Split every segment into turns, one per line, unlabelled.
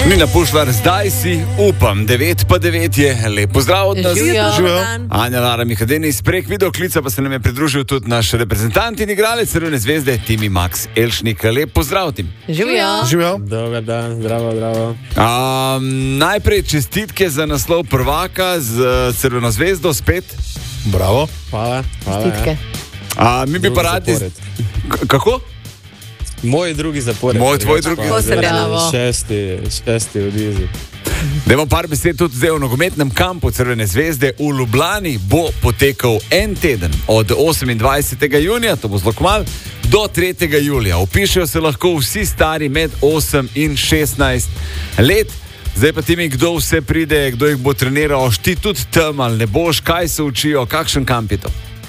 Nina Pušlar, zdaj si upam, 9:09 je, lep pozdrav od nas. Anja Lara Mihadeni, prek videoklica pa se nam je pridružil tudi naš reprezentant in igralec Crvene zvezde, Timi Max Elšnik. Lep pozdrav, Tim.
Živijo.
Dobar dan, zdravo.
Najprej čestitke za naslov prvaka z Crveno zvezdo spet.
Bravo.
Hvala.
Čestitke.
Mi bi pa radi... Kako?
Moj drugi zapored.
Tvoj drugi
zapored. Šesti v Dizi.
Dajmo par besed tudi zdaj o nogometnem kampu Crvene zvezde. V Ljubljani bo potekal en teden od 28. junija, to bo zelo kmalu, do 3. julija. Vpišejo se lahko vsi stari med 8 in 16 let. Zdaj pa ti mi, kdo vse pride, kdo jih bo treniral, ti tudi tam ali ne boš, kaj se učijo, kakšen kamp je to?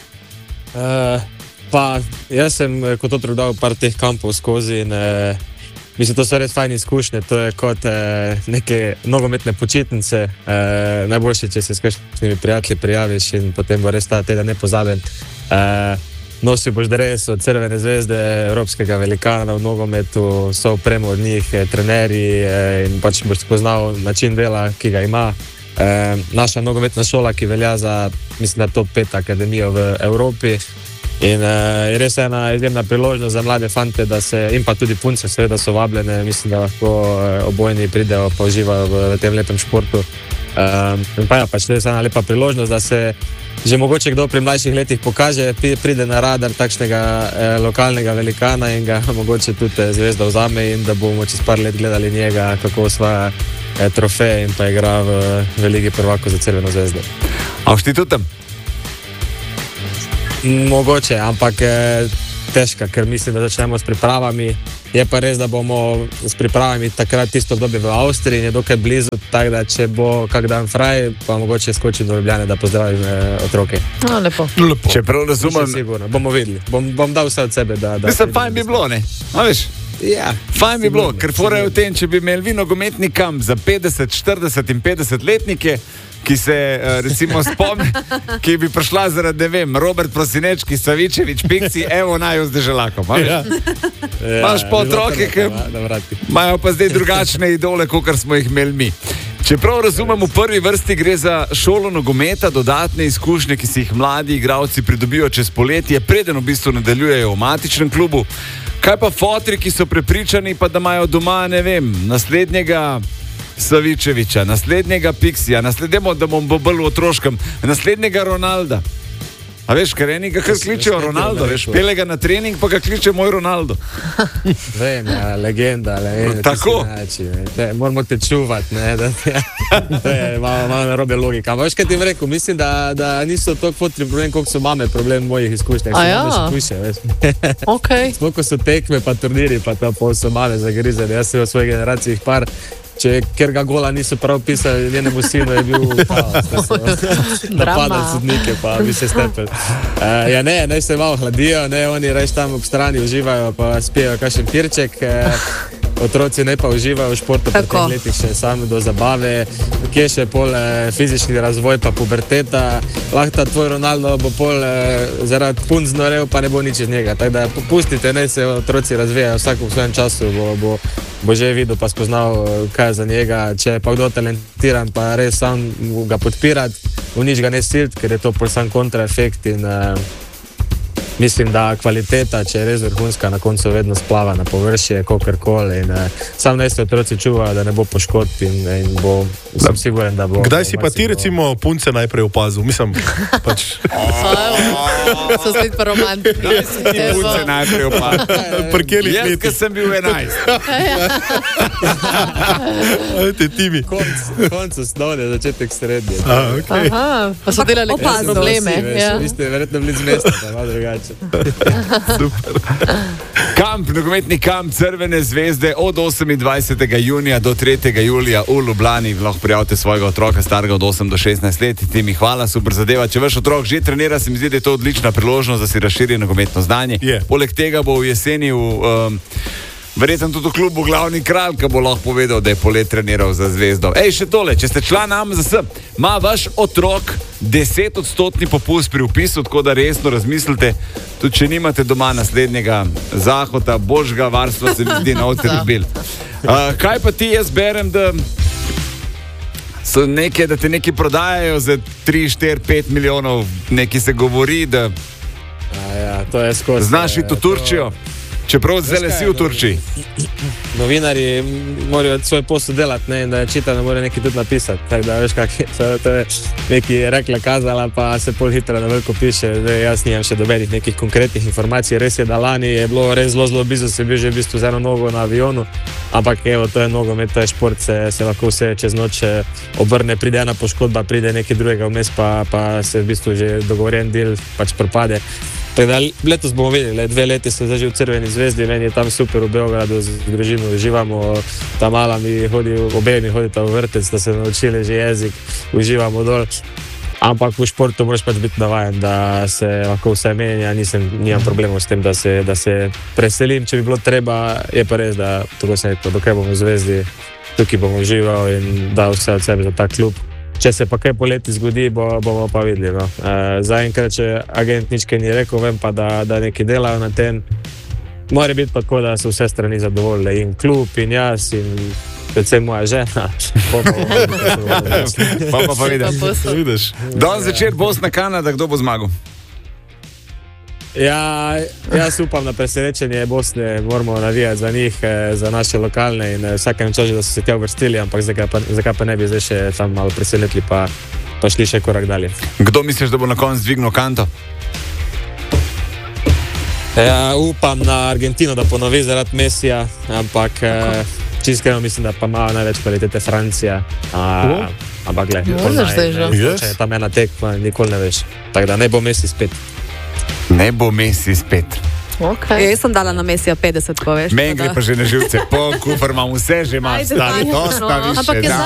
Pa jaz sem kot otrok dal par teh kampov skozi in mislim, to so res fajne izkušnje. To je kot neke nogometne počitnice. Najboljše, če se s kakšnimi prijatelji prijaviš in potem bo res ta teden nepozaben. Nosil boš dres od Crvene zvezde, evropskega velikana v nogometu, so opremo od njih, trenerji in pač boš spoznal način dela, ki ga ima. Naša nogometna šola, ki velja za, mislim, da top 5 akademijo v Evropi. In je res ena izjemna priložnost za mlade fante, da se, in pa tudi punce, seveda so vabljene, mislim, da lahko obojni pridejo pa uživajo v tem lepem športu. In pa ja, pač res ena lepa priložnost, da se že mogoče kdo pri mlajših letih pokaže, pride na radar takšnega lokalnega velikana in ga mogoče tudi zvezda vzame in da bomo čez par let gledali njega, kako osvaja trofeje in pa igra v Ligi prvakov za Crveno zvezdo.
A boš ti tudi tam?
Mogoče, ampak težka, ker mislim, da začnemo s pripravami. Je pa res, da bomo s pripravami takrat tisto obdobje v Avstriji in je dokaj blizu, tako da če bo kak dan fraj, pa mogoče skočim do Ljubljane, da pozdravim otroke.
Lepo.
Če prav razumem...
Sigurno, bomo videli. Bom dal vse od sebe, da...
Mislim, fajn bi bilo, ne? A veš?
Ja.
Fajn bi bilo, ker fora je v tem, če bi imeli vi nogometni kamp za 50, 40 in 50 letnike, ki se recimo spomni, ki bi prišla zaradi, ne vem, Robert Prosinečki, Savičevič, Piksi, evo naju z Deželakom. Imaš pa otroke, ki imajo pa zdaj drugačne idole, kot smo jih imeli mi. Čeprav razumem, v prvi vrsti gre za šolo nogometa, dodatne izkušnje, ki si jih mladi igralci pridobijo čez poletje, preden v bistvu nadaljujejo v matičnem klubu. Kaj pa fotri, ki so prepričani, pa da imajo doma, ne vem, naslednjega Savičeviča, naslednjega Piksija, naslednjega, da bom bolj v otroškem, naslednjega Ronalda. A veš, ker enega kar kličejo Ronaldo, veš, pele ga na trening, pa ga kliče moj Ronaldo.
Vem, ja, legenda,
tako.
Moramo te čuvati, ne, da to je malo narobe logika. Ampak veš, kaj ti vam rekel, mislim, da niso toliko fotri problem, koliko so mame problem mojih izkušnjah. Koliko so tekme, pa turniri, pa to pol so mame zagrizali. Jaz sem v svoji generaciji par, ker ga gola niso prav pisali, njenemu sinu je bil napadal sodnike, pa bi se stepel. Ja ne se malo hladijo, ne, oni reč tam ob strani uživajo, pa spijejo kakšen pirček. Otroci ne pa uživajo v športu po teh letih še sami do zabave, kje še pol fizični razvoj pa puberteta, lahko ta tvoj Ronaldo bo pol zaradi punc znorel, pa ne bo nič iz njega, tako da popustite, ne se otroci razvijajo, vsak v svojem času bo že videl pa spoznal, kaj je za njega, če je pa kdo talentiran, pa res sam ga podpirati, v nič ga ne silt, ker je to pol sam kontraefekt in mislim, da kvaliteta, če je res vrhunska, na koncu vedno splava na površje, kakorkoli. Sam naj se otroci čuvajo, da ne bo poškodb in sem siguren, da bo...
Kdaj si pa ti recimo punce najprej opazil? Mislim, pač...
So spet pa romantiki.
Kdaj si ti punce najprej opazil? Jaz, ker sem bil 11.
Ajde, Timi.
Konc osnovne, začetek srednje.
Aha, pa so delali probleme.
Vi ste verjetno bili z mesta, pa malo drugače.
Super. Kamp, nogometni kamp Crvene zvezde od 28. junija do 3. julija v Ljubljani. Lahko prijavite svojega otroka starega od 8 do 16 let. Timi, hvala, super zadeva. Če vaš otrok že trenira, se mi zdi, da je to odlična priložnost, da si razširi nogometno znanje. Poleg tega bo v jeseni verjetno tudi v klubu Glavni kralj, ki bo lahko povedal, da je polet treniral za zvezdo. Še tole, če ste član AMZS, ima vaš otrok 10% popust pri vpisu, tako da resno razmislite, tudi če nimate doma naslednjega Zahoda, božjega varstva, se mi zdi na otrih bil. Kaj pa ti, jaz berem, da so neke, da te neki prodajajo za 3, 4, 5 milijonov, neki se govori, da
Ja, to je skozi.
znaš iti v Turčijo, čeprav zdaj si v Turčiji.
Novinarji morajo svoj posel delati, ne, in da je čitano, mora nekaj tudi napisati. Tako da veš, kak je, to je nekaj rekla, kazala, pa se pol hitro na veliko piše. Zdaj, jaz nimam še dobenih nekih konkretnih informacij. Res je, da lani je bilo res zelo blizu, se bil že v bistvu z eno nogo na avionu, ampak evo, to je nogomet, to je šport, se lahko vse čez noč obrne, pride ena poškodba, pride nekaj drugega vmes, pa se v bistvu že dogovorjen del pač propade. Tako da letos bomo videli, 2 leti sem zdaj že v Crveni zvezdi, meni je tam super v Beogradu z družino, uživamo, ta mala mi hodi, obe mi hodita v vrtec, da se naučili že jezik, uživamo dol. Ampak v športu moraš pač biti navajen, da se lahko vse menja, nimam problemov s tem, da se preselim, če bi bilo treba, je pa res, da tako se rekel, dokaj bomo v zvezdi, tukaj bomo uživali in dal vse od sebe za ta klub. Če se pa kaj poleti zgodi, bomo pa videli. No. Zaenkrat, če agent nič kaj ni rekel, vem pa, da nekaj delajo na tem. Mora biti pa tako, da so vse strani zadovoljne, in klub, in jaz, in predvsem moja žena.
Pa vidiš. Danes zvečer Bosna, Kanada, kdo bo zmagal?
Ja, jaz upam na presenečenje Bosne, moramo navijati za njih, za naše lokalne in vsakem času, da so se tja uvrstili, ampak zakaj pa ne bi zdaj še tam malo presenetili, pa šli še korak dalje.
Kdo misliš, da bo na koncu dvignil kanto?
Ja, upam na Argentino, da ponovi zaradi Messija, ampak čisto mislim, da pa ima največ kvalitete Francija. Ampak gled, če je tam ena tekma, nikoli ne veš. Tako da ne bo Messi spet.
Ne bo Messi spet.
Okay.
Jaz sem dala na Messija 50, ko veš.
Meni gre pa že na živce, po kufr imam vse že ima stari, dosta više.
Ampak je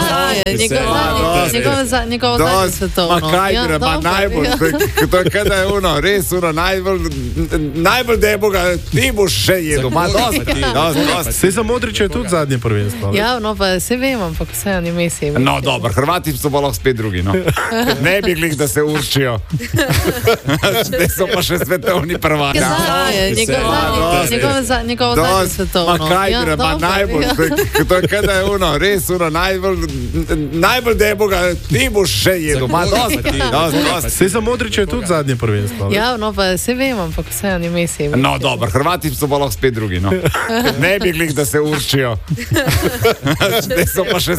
njegovo zadnje svetovno.
Ma kaj gre, ma najbolj, to je kada je res najbolj deboga, ti boš še jedel, ma dosta.
Sej za Modrića je tudi zadnje prvenstvo.
Ja, no pa se vem, ampak vse on je Messi.
No dobro, Hrvati so pa lahko spet drugi, no. Ne bi glih, da se určijo. Zdaj so pa še svetovni prvaki.
Njegovo zadnje svetovno.
Ma kaj gre, ma najbolj, to je kada je res najbolj deboga, ti boš še jedel, ma dosta.
Sej za Modrića je tudi zadnje prvenstvo.
Ja, no pa se vem, ampak vse on je Messi.
No dobro, Hrvati so pa lahko spet drugi, no. Ne bi glih, da se určijo. Zdaj so pa še